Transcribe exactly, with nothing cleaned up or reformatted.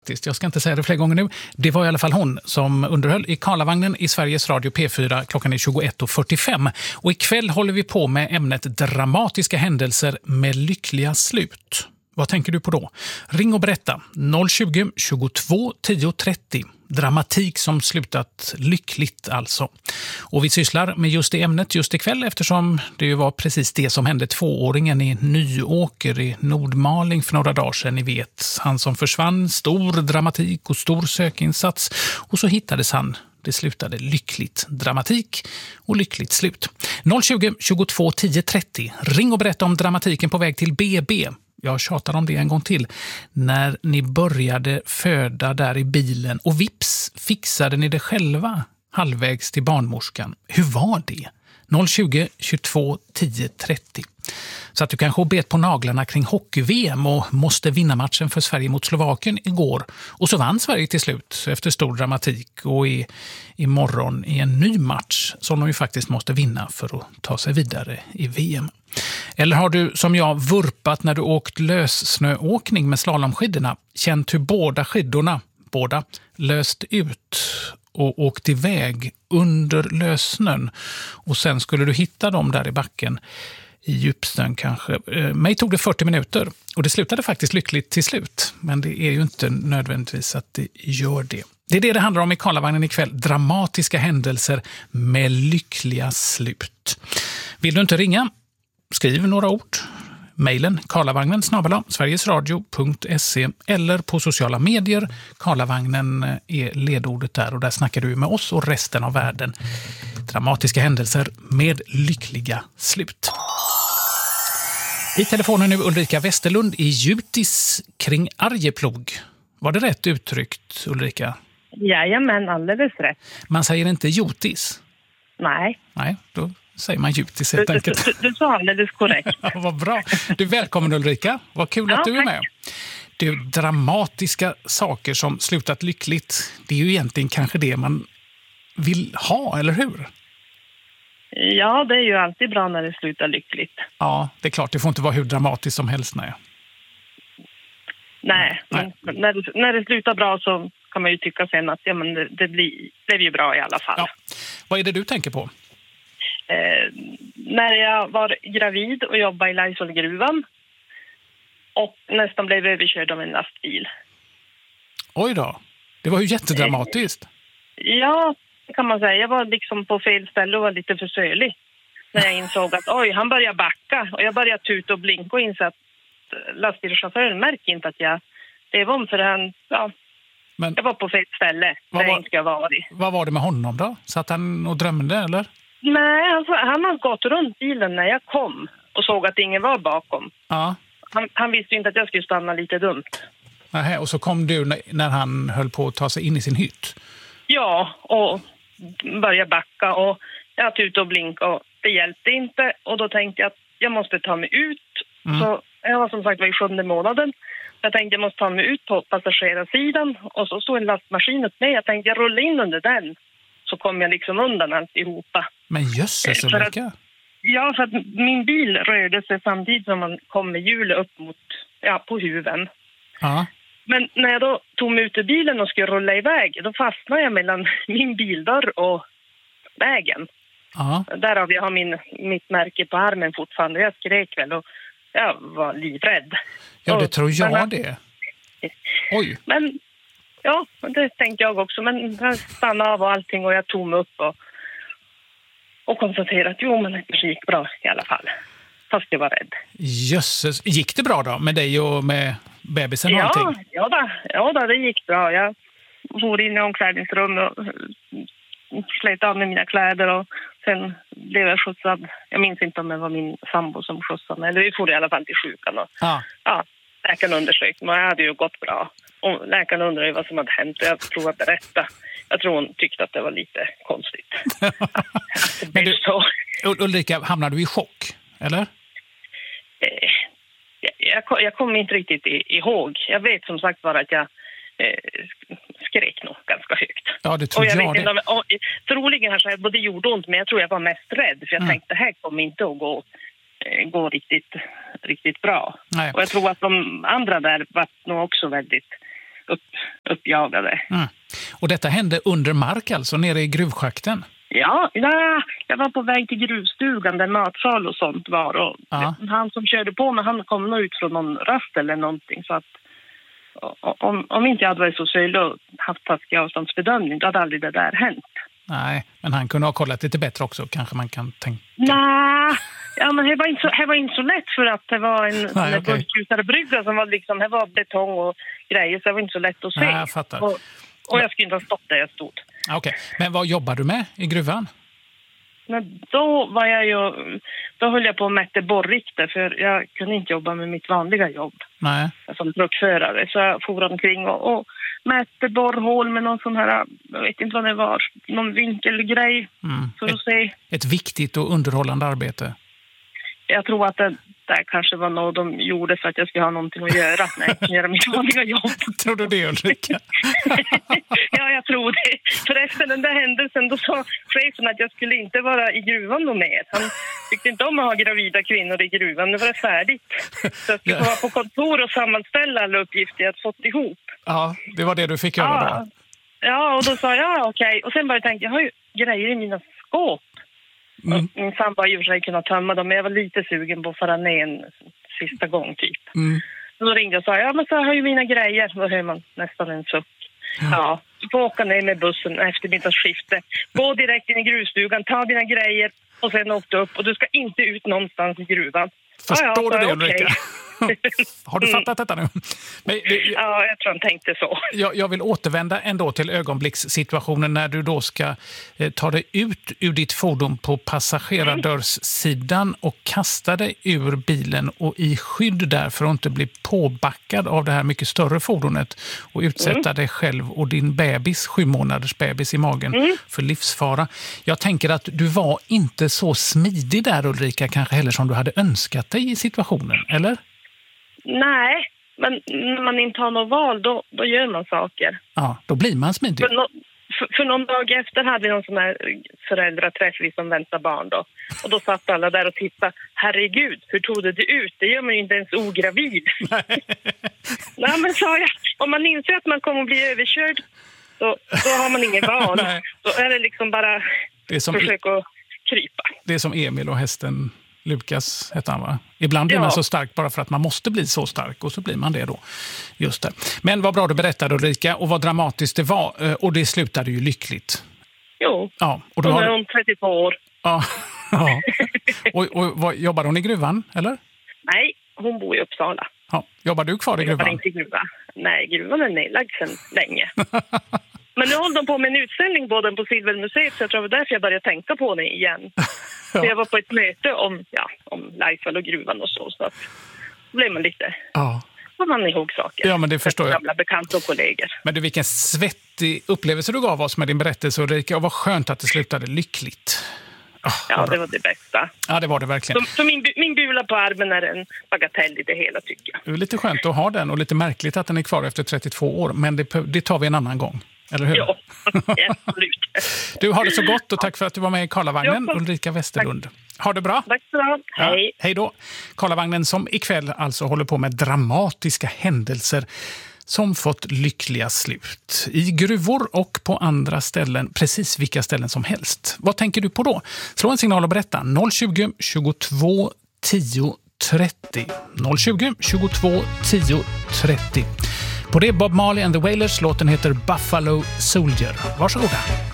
Jag ska inte säga det fler gånger nu. Det var i alla fall hon som underhöll i Karlavagnen i Sveriges Radio P fyra. Klockan är tjugoett fyrtiofem. Och ikväll håller vi på med ämnet dramatiska händelser med lyckliga slut. Vad tänker du på då? Ring och berätta. noll tjugo, tjugotvå, tio trettio. Dramatik som slutat lyckligt alltså. Och vi sysslar med just det ämnet just ikväll eftersom det ju var precis det som hände tvååringen i Nyåker i Nordmaling för några dagar sedan. Ni vet, han som försvann, stor dramatik och stor sökinsats. Och så hittades han. Det slutade lyckligt. Dramatik och lyckligt slut. noll tjugo, tjugotvå, tio trettio. Ring och berätta om dramatiken på väg till B B. Jag tjatar om det en gång till. När ni började föda där i bilen och vips fixade ni det själva halvvägs till barnmorskan. Hur var det? noll tjugo, tjugotvå, tio trettio. Så att du kanske bet på naglarna kring hockey-V M och måste vinna matchen för Sverige mot Slovakien igår. Och så vann Sverige till slut efter stor dramatik och i, imorgon i en ny match som de ju faktiskt måste vinna för att ta sig vidare i V M. Eller har du som jag vurpat när du åkt lössnöåkning med slalomskidorna, känt hur båda skidorna, båda, löst ut och åkt iväg under lössnön och sen skulle du hitta dem där i backen i djupsnön kanske. Mig tog det fyrtio minuter och det slutade faktiskt lyckligt till slut, men det är ju inte nödvändigtvis att det gör det. Det är det det handlar om i Karlavagnen ikväll. Dramatiska händelser med lyckliga slut. Vill du inte ringa? Skriv några ord. Mailen karlavagnen snabel-a sverigesradio punkt se eller på sociala medier. Karlavagnen är ledordet där och där snackar du med oss och resten av världen. Dramatiska händelser med lyckliga slut. I telefonen nu Ulrika Westerlund i Jutis kring Arjeplog. Var det rätt uttryckt, Ulrika? Jajamän, alldeles rätt. Man säger inte Jotis? Nej. Nej, då säger man Jutis helt enkelt. Du, du, du sa alldeles korrekt. Vad bra. Du, välkommen Ulrika. Vad kul ja, att du är med. Du, dramatiska saker som slutat lyckligt. Det är ju egentligen kanske det man vill ha, eller hur? Ja, det är ju alltid bra när det slutar lyckligt. Ja, det är klart. Det får inte vara hur dramatiskt som helst. Nej, nej, nej. När, det, när det slutar bra så kan man ju tycka sen att ja, men det, det, blir, det blir ju bra i alla fall. Ja. Vad är det du tänker på? Eh, när jag var gravid och jobbade i Laisvallgruvan och nästan blev överkörd av en lastbil. Oj då, det var ju jättedramatiskt. Eh, ja, det kan man säga. Jag var liksom på fel ställe och var lite för sölig. När jag insåg att oj, han började backa och jag började tuta och blinka och insåg att lastbilschauffören märker inte att jag det var om för han, ja, men jag var på fel ställe där jag inte ska vara. Vad var det med honom då? Satt han och drömde eller? Nej, alltså, han har gått runt bilen när jag kom och såg att ingen var bakom. Ja. Han, han visste ju inte att jag skulle stanna lite dumt. Nähä, och så kom du när, när han höll på att ta sig in i sin hytt? Ja, och började backa och jag tutade och blinka och det hjälpte inte. Och då tänkte jag att jag måste ta mig ut. Mm. Så jag var som sagt var i sjunde månaden. Jag tänkte jag måste ta mig ut på passagerarsidan och så stod en lastmaskin upp med. Jag tänkte jag rullar in under den. Så kom jag liksom undan alltihopa. Men jösses, Ulrika. Ja, för att min bil rörde sig samtidigt som man kom med hjulet upp mot, ja, på huven. Ja. Men när jag då tog mig ut ur bilen och skulle rulla iväg, då fastnade jag mellan min bildörr och vägen. Ja. Därav jag har min, mitt märke på armen fortfarande. Jag skrek väl och jag var livrädd. Ja, det och, tror jag men, det. Oj. Men... Ja, det tänkte jag också. Men jag stannade av och allting och jag tog mig upp och, och konstaterade att jo, men det gick bra i alla fall. Fast jag var rädd. Jösses. Gick det bra då med dig och med bebisen och ja, allting? Ja, då, ja då, det gick bra. Jag for in i omklädningsrummet och slet av med mina kläder och sen blev jag skjutsad. Jag minns inte om det var min sambo som skjutsade mig. Eller vi for i alla fall till sjukan. Och, ah. Ja, läkaren undersökte mig. Jag hade ju gått bra. Och läkaren undrade ju vad som hade hänt. Jag tror att berätta. Jag tror hon tyckte att det var lite konstigt. Men du, Ulrika, hamnade du i chock, eller? Eh, jag, jag, jag kommer inte riktigt ihåg. Jag vet som sagt bara att jag eh, skrek nog ganska högt. Ja, det tror och jag. jag vet det. Inte om, och, troligen kanske både gjorde ont, men jag tror jag var mest rädd. För jag mm. tänkte, det här kommer inte att gå, eh, gå riktigt, riktigt bra. Nej. Och jag tror att de andra där var nog också väldigt upp, uppjagade. Mm. Och detta hände under mark alltså, nere i gruvschakten? Ja, ja, jag var på väg till gruvstugan där matsal och sånt var. Och ja. Han som körde på mig, han kom nog ut från någon rast eller någonting. Så att om, om inte jag hade varit så sövlig och haft taskig avståndsbedömning, då hade aldrig det där hänt. Nej, men han kunde ha kollat lite bättre också, kanske man kan tänka. Nej, ja, men det var inte så, det var inte så lätt för att det var en, Nej, en okay. bulkutare brygga som var liksom, det var betong och grejer, så det var inte så lätt att se. Nej, jag fattar. Och, och jag skulle inte ha stått där jag stod. Okej, okay. Men vad jobbar du med i gruvan? Men då var jag ju, då höll jag på att mäta borrikter, för jag kunde inte jobba med mitt vanliga jobb. Nej. Som truckförare, så jag for omkring och, och mätte borrhål med någon sån här, jag vet inte vad det var, någon vinkelgrej mm. för att ett, se. Ett viktigt och underhållande arbete. Jag tror att det där kanske var något de gjorde för att jag skulle ha någonting att göra när jag kunde göra mitt vanliga jobb. Tror du det, Ulrika? Ja, jag tror det. För efter den där händelsen då sa chefen att jag skulle inte vara i gruvan någon mer. Han tyckte inte om att ha gravida kvinnor i gruvan. Nu var det färdigt. Så jag skulle vara på kontor och sammanställa alla uppgifter jag fått ihop. Ja, det var det du fick göra ja. då. Ja, och då sa jag ja, okej. Okay. Och sen började jag tänka, jag har ju grejer i mina skåp. Mm. Min sambo har ju för sig kunnat tömma dem, men jag var lite sugen på att fara ner en sista gång typ. Mm. Så då ringde jag och sa, ja men så har ju mina grejer. Då hör man nästan en suck. Ja, ja, du får åka ner med bussen efter middagsskifte. Gå direkt in i gruvstugan, ta dina grejer och sen åka upp. Och du ska inte ut någonstans i gruvan. Förstår ja, ja, du det, okay. Ulrika? Har du fattat detta nu? Men, det, ja, jag tror han tänkte så. Jag, jag vill återvända ändå till ögonblickssituationen när du då ska eh, ta dig ut ur ditt fordon på passagerardörrssidan och kasta dig ur bilen och i skydd där för att inte bli påbackad av det här mycket större fordonet och utsätta mm. dig själv och din bebis, sju månaders bebis i magen mm. för livsfara. Jag tänker att du var inte så smidig där, Ulrika, kanske heller som du hade önskat dig i situationen, eller? Nej, men när man inte har något val, då, då gör man saker. Ja, då blir man smidig. För, no, för, för någon dag efter hade vi någon sån här föräldraträff, vi som väntar barn då. Och då satt alla där och tittade, herregud, hur tog det ut? Det gör man ju inte ens ogravid. Nej. Nej, men sa jag, om man inser att man kommer att bli överkörd, då, då har man ingen val. Då är det liksom bara det som försöka e- krypa. Det är som Emil och hästen... Lukas hette han, va? Ibland blir ja. man så stark bara för att man måste bli så stark och så blir man det då. Just det. Men vad bra du berättade, Ulrika, och vad dramatiskt det var. Och det slutade ju lyckligt. Jo, ja, och då hon har... är hon trettiotvå år. Ja, ja. Och, och vad, jobbar hon i gruvan, eller? Nej, hon bor i Uppsala. Ja. Jobbar du kvar i gruvan? Jag inte i gruvan. Nej, gruvan är nedlagd sedan länge. Men nu håller de på med en utställning både på Silvermuseet, så jag tror det var därför jag började tänka på det igen. Ja. Jag var på ett möte om, ja, om Laisvall och gruvan och så, så att då blev man lite... Ja. Får man ihåg saker. Ja, men det förstår jag. Gamla bekanta och kollegor. Men du, vilken svettig upplevelse du gav oss med din berättelse, Ulrika, och vad skönt att det slutade lyckligt. Oh, ja, det var det bästa. Ja, det var det verkligen. Så, så min, min bula på armen är en bagatell i det hela, tycker jag. Det är lite skönt att ha den och lite märkligt att den är kvar efter trettiotvå år, men det, det tar vi en annan gång. Eller hur? Ja, absolut. Du, har det så gott och tack för att du var med i Karlavagnen, ja, Ulrika Westerlund. Tack. Ha det bra. Tack så mycket. Hej. Ja, hej då. Karlavagnen som ikväll alltså håller på med dramatiska händelser som fått lyckliga slut. I gruvor och på andra ställen, precis vilka ställen som helst. Vad tänker du på då? Slå en signal och berätta. noll tjugo, tjugotvå, tio, trettio. noll tjugo, tjugotvå, tio, trettio. På det Bob Marley and the Wailers, låten heter Buffalo Soldier. Varsågoda.